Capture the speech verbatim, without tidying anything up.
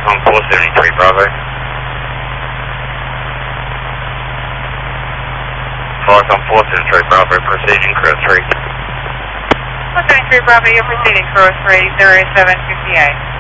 on four seventy-three, Bravo. Flight on four seventy-three, Bravo, proceeding cross three. four seventy-three, Bravo, you're proceeding cross three, zero seven fifty-eight.